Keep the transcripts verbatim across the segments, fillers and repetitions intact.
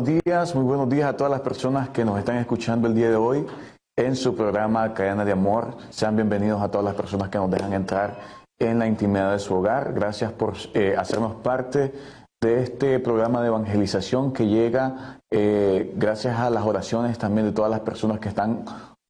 buenos días, muy buenos días a todas las personas que nos están escuchando el día de hoy en su programa Cadena de Amor. Sean bienvenidos a todas las personas que nos dejan entrar en la intimidad de su hogar. Gracias por eh, hacernos parte de este programa de evangelización que llega eh, gracias a las oraciones también de todas las personas que están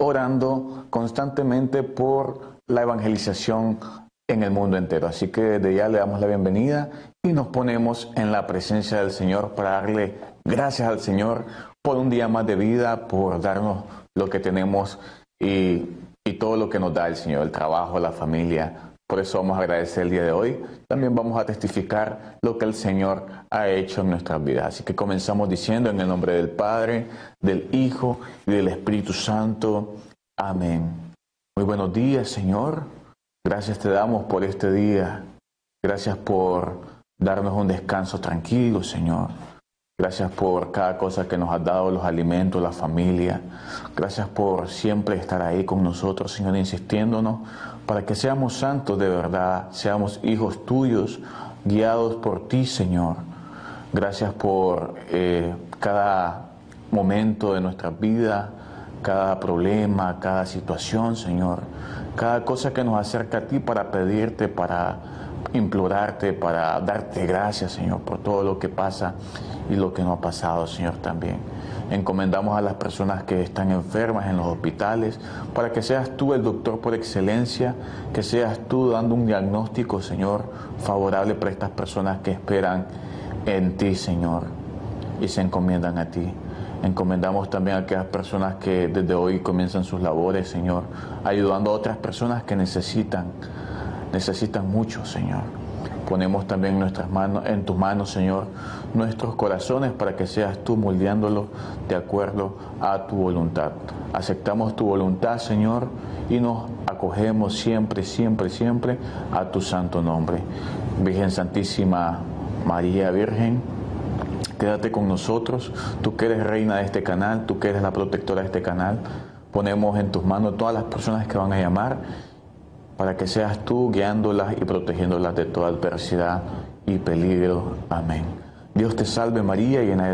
orando constantemente por la evangelización en el mundo entero. Así que desde ya le damos la bienvenida y nos ponemos en la presencia del Señor para darle gracias al Señor por un día más de vida, por darnos lo que tenemos y, y todo lo que nos da el Señor, el trabajo, la familia. Por eso vamos a agradecer el día de hoy. También vamos a testificar lo que el Señor ha hecho en nuestras vidas. Así que comenzamos diciendo en el nombre del Padre, del Hijo y del Espíritu Santo. Amén. Muy buenos días, Señor. Gracias te damos por este día. Gracias por darnos un descanso tranquilo, Señor. Gracias por cada cosa que nos has dado, los alimentos, la familia. Gracias por siempre estar ahí con nosotros, Señor, insistiéndonos para que seamos santos de verdad, seamos hijos tuyos, guiados por ti, Señor. Gracias por eh, cada momento de nuestra vida, cada problema, cada situación, Señor. Cada cosa que nos acerca a ti para pedirte, para implorarte, para darte gracias, Señor, por todo lo que pasa y lo que no ha pasado, Señor, también. Encomendamos a las personas que están enfermas en los hospitales, para que seas tú el doctor por excelencia, que seas tú dando un diagnóstico, Señor, favorable para estas personas que esperan en ti, Señor, y se encomiendan a ti. Encomendamos también a aquellas personas que desde hoy comienzan sus labores, Señor, ayudando a otras personas que necesitan, necesitan mucho, Señor. Ponemos también nuestras manos, en tus manos, Señor, nuestros corazones para que seas tú moldeándolos de acuerdo a tu voluntad. Aceptamos tu voluntad, Señor, y nos acogemos siempre, siempre, siempre a tu santo nombre. Virgen Santísima María Virgen, quédate con nosotros, tú que eres reina de este canal, tú que eres la protectora de este canal. Ponemos en tus manos todas las personas que van a llamar para que seas tú guiándolas y protegiéndolas de toda adversidad y peligro. Amén. Dios te salve María, llena de